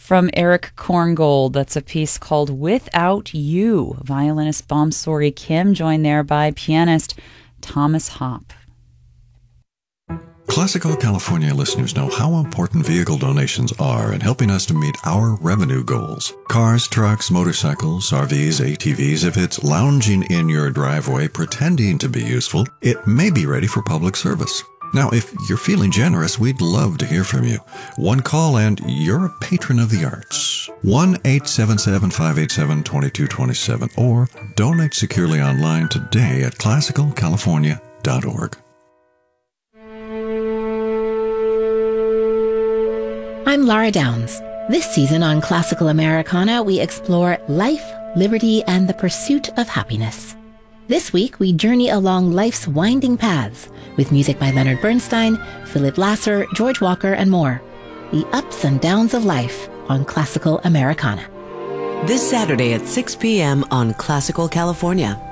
from Eric Korngold. That's a piece called Without You. Violinist Bomsori Kim, joined there by pianist Thomas Hopp. Classical California listeners know how important vehicle donations are in helping us to meet our revenue goals. Cars, trucks, motorcycles, RVs, ATVs, if it's lounging in your driveway pretending to be useful, it may be ready for public service. Now, if you're feeling generous, we'd love to hear from you. One call and you're a patron of the arts. 1-877-587-2227 or donate securely online today at classicalcalifornia.org. I'm Laura Downs. This season on Classical Americana, we explore life, liberty, and the pursuit of happiness. This week, we journey along life's winding paths with music by Leonard Bernstein, Philip Lasser, George Walker, and more. The ups and downs of life on Classical Americana. This Saturday at 6 p.m. on Classical California.